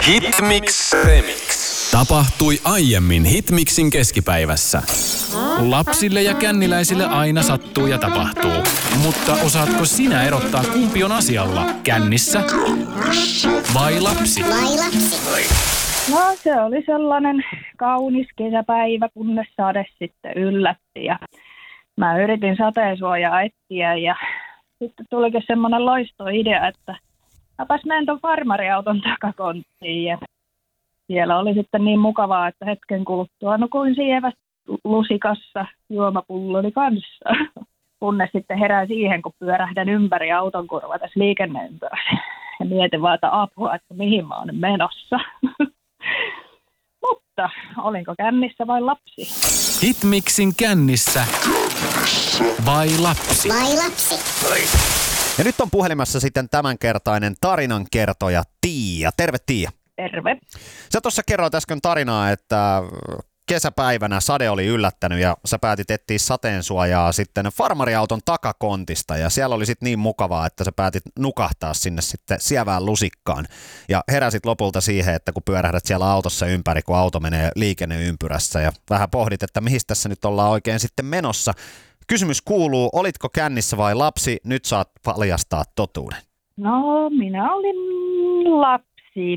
Hitmix Remix. Tapahtui aiemmin Hitmixin keskipäivässä. Lapsille ja känniläisille aina sattuu ja tapahtuu. Mutta osaatko sinä erottaa, kumpi on asialla? Kännissä vai lapsi? No se oli sellainen kaunis kesäpäivä, kunnes sade sitten yllätti ja mä yritin sateensuojaa etsiä ja sitten tulikin semmoinen loistoidea, että mäpäs menen ton farmariauton takakonttiin ja siellä oli sitten niin mukavaa, että hetken kuluttua nukuin sievästi lusikassa juomapulloni kanssa. Kunnes sitten herää siihen, kun pyörähdän ympäri auton kurva tässä liikenneympyrässä. Ja mietin vaan, että apua, että mihin mä oon menossa. Mutta olinko kännissä vai lapsi? Hitmixin kännissä vai lapsi? Ja nyt on puhelimessa sitten tämänkertainen tarinankertoja Tiia. Terve Tiia. Terve. Sä tuossa kerroit äsken tarinaa, että kesäpäivänä sade oli yllättänyt ja sä päätit etsiä sateensuojaa sitten farmariauton takakontista ja siellä oli sitten niin mukavaa, että sä päätit nukahtaa sinne sitten sievään lusikkaan ja heräsit lopulta siihen, että kun pyörähdät siellä autossa ympäri, kun auto menee liikenneympyrässä ja vähän pohdit, että mihin tässä nyt ollaan oikein sitten menossa. Kysymys kuuluu, olitko kännissä vai lapsi? Nyt saat paljastaa totuuden. No, minä olin lapsi.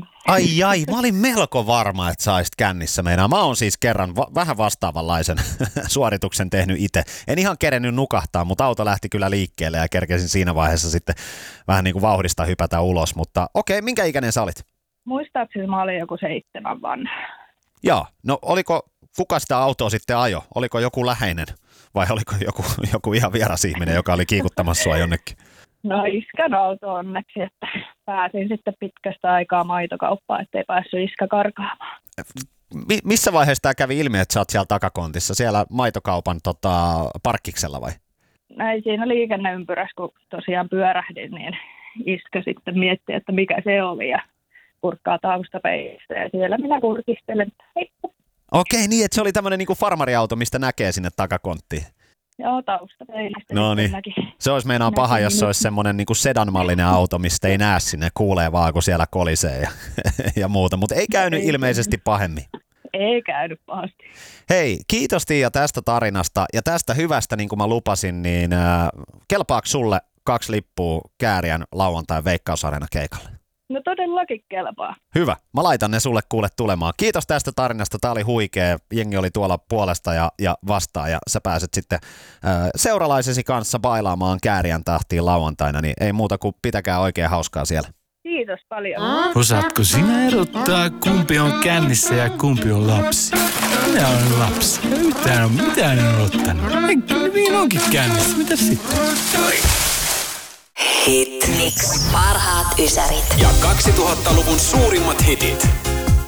Ai, mä olin melko varma, että sä olisit kännissä meinaan. Mä oon siis kerran vähän vastaavanlaisen suorituksen tehnyt itse. En ihan kerennyt nukahtaa, mutta auto lähti kyllä liikkeelle ja kerkesin siinä vaiheessa sitten vähän niin kuin vauhdista hypätä ulos. Mutta okei, minkä ikäinen sä olit? Muistaakseni mä olin joku 7 vanha. Joo, no kuka sitä autoa sitten ajo? Oliko joku läheinen vai oliko joku ihan vieras ihminen, joka oli kiikuttamassa sua jonnekin? No iskän auto onneksi, että pääsin sitten pitkästä aikaa maitokauppaan, ettei päässyt iskä karkaamaan. Missä vaiheessa tämä kävi ilmi, että sä oot siellä takakontissa, siellä maitokaupan parkkiksella vai? Näin siinä liikenneympyrässä, kun tosiaan pyörähdin, niin iskä sitten mietti, että mikä se oli ja kurkkaa taustapeistä ja siellä minä kurkistelen, että heippa. Okei, niin että se oli tämmöinen niinku farmariauto, mistä näkee sinne takakonttiin. Joo, taustapeilistä. No niin, se olisi meinaan paha, jos se olisi semmoinen niinku sedanmallinen auto, mistä ei näe sinne, kuulee vaan, kun siellä kolisee ja muuta, mutta ei käynyt ilmeisesti pahemmin. Ei käynyt pahasti. Hei, kiitos Tiia tästä tarinasta ja tästä hyvästä, niin kuin mä lupasin, niin kelpaako sulle 2 lippua Kääriän lauantain Veikkaus-areena keikalle? No todellakin kelpaa. Hyvä. Mä laitan ne sulle kuule tulemaan. Kiitos tästä tarinasta. Tää oli huikea. Jengi oli tuolla puolesta ja vastaan ja sä pääset sitten seuralaisesi kanssa bailaamaan Kääriän tahtiin lauantaina, niin ei muuta kuin pitäkää oikein hauskaa siellä. Kiitos paljon. Osaatko sinä erottaa, kumpi on kännissä ja kumpi on lapsi? Minä olen lapsi. Mitä en ole ottanut? Niin onkin kännissä. Mitä sitten? Hitmix. Parhaat ysärit. Ja 2000-luvun suurimmat hitit.